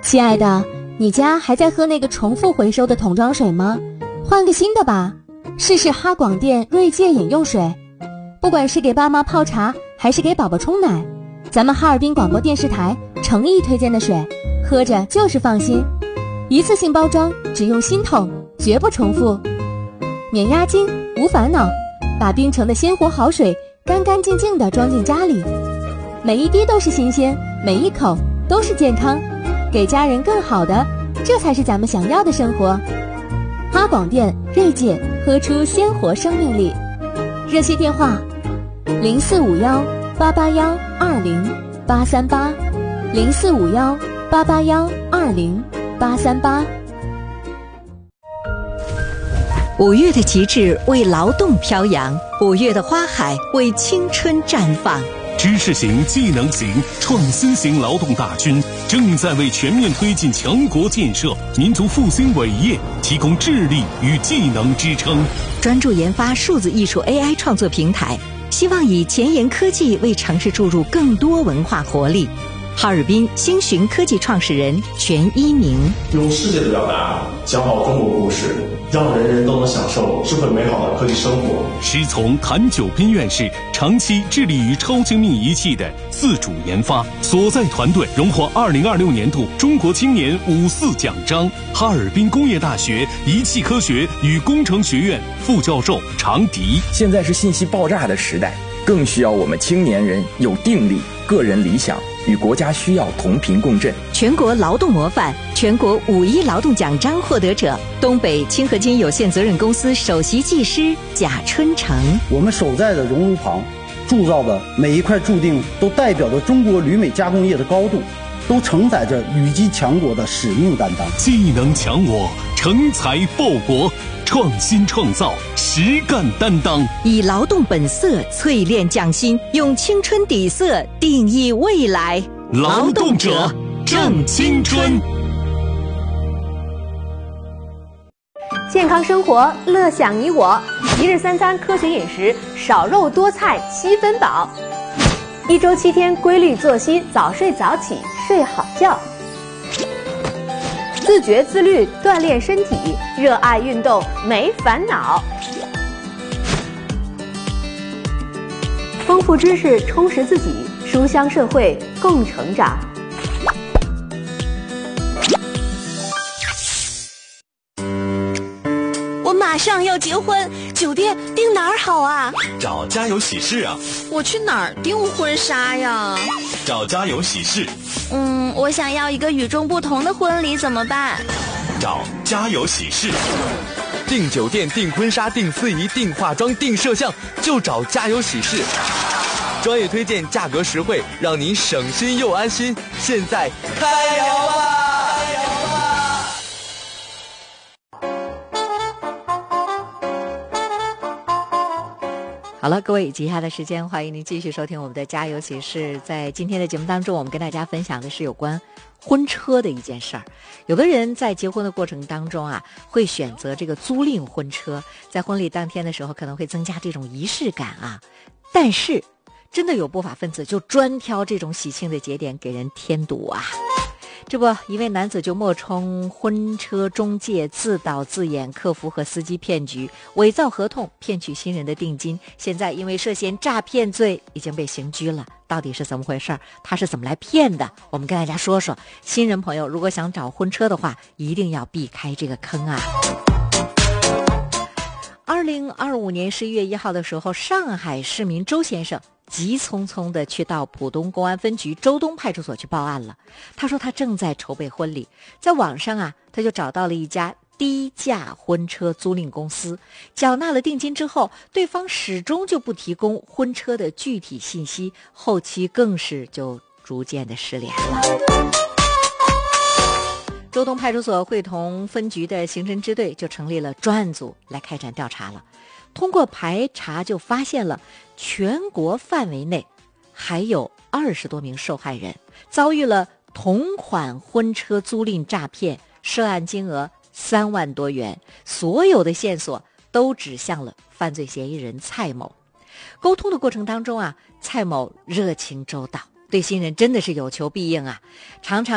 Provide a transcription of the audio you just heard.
亲爱的，你家还在喝那个重复回收的桶装水吗？换个新的吧，试试哈广电锐界饮用水。不管是给爸妈泡茶还是给宝宝冲奶，咱们哈尔滨广播电视台诚意推荐的水，喝着就是放心。一次性包装，只用新桶，绝不重复，免押金无烦恼，把冰城的鲜活好水干干净净地装进家里，每一滴都是新鲜，每一口都是健康，给家人更好的，这才是咱们想要的生活。哈广电锐界，喝出鲜活生命力。热线电话0451-881-20838，0451-881-20838。 5月的极致为劳动飘扬，5月的花海为青春绽放。 知识型、技能型、创新型劳动大军正在为全面推进强国建设、民族复兴伟业提供智力与技能支撑。 专注研发数字艺术 AI 创作平台，希望以前沿科技为城市注入更多文化活力。哈尔滨星寻科技创始人全一鸣， 用世界的表达讲好中国故事，让人人都能享受智慧美好的科技生活。 师从谭九斌院士长期致力于超精密仪器的自主研发，所在团队荣获2026年度中国青年54奖章。哈尔滨工业大学仪器科学与工程学院副教授常迪， 现在是信息爆炸的时代，更需要我们青年人有定力、个人理想，与国家需要同频共振。 全国劳动模范、全国5·1劳动奖章获得者，东北清河金有限责任公司首席技师贾春成。 我们守在的熔炉旁铸造的每一块铸锭，都代表着中国铝美加工业的高度，都承载着羽击强国的使命担当。 技能强我，成才报国，创新创造，实干担当， 以劳动本色淬炼匠心，用青春底色定义未来。 劳动者正青春。 健康生活，乐享你我。一日3餐科学饮食，少肉多菜7分饱。1周7天规律作息，早睡早起，睡好觉。自觉自律，锻炼身体，热爱运动，没烦恼。丰富知识，充实自己，书香社会，共成长。 我马上要结婚，酒店订哪儿好啊？ 找家有喜事啊。 我去哪儿订婚纱呀？ 找家有喜事。 我想要一个与众不同的婚礼，怎么办？ 找家有喜事。订酒店、订婚纱、订司仪、订化妆、订摄像，就找家有喜事。专业推荐，价格实惠，让您省心又安心。现在开聊吧！ 好了，各位，接下来的时间，欢迎您继续收听我们的家有喜事。在今天的节目当中，我们跟大家分享的是有关婚车的一件事儿。有的人在结婚的过程当中啊，会选择这个租赁婚车，在婚礼当天的时候可能会增加这种仪式感啊。但是真的有不法分子就专挑这种喜庆的节点给人添堵啊。这不，一位男子就冒充婚车中介，自导自演客服和司机骗局，伪造合同骗取新人的定金，现在因为涉嫌诈骗罪已经被刑拘了。到底是怎么回事？他是怎么来骗的？我们跟大家说说。新人朋友如果想找婚车的话，一定要避开这个坑啊。2025年11月1号的时候，上海市民周先生急匆匆地去到浦东公安分局周东派出所去报案了。他说他正在筹备婚礼，在网上啊，他就找到了一家低价婚车租赁公司，缴纳了定金之后，对方始终就不提供婚车的具体信息，后期更是就逐渐的失联了。周东派出所会同分局的刑侦支队就成立了专案组来开展调查了。通过排查就发现了全国范围内还有20多名受害人遭遇了同款婚车租赁诈骗，涉案金额3万多元，所有的线索都指向了犯罪嫌疑人蔡某。沟通的过程当中啊，蔡某热情周到，对新人真的是有求必应啊，常常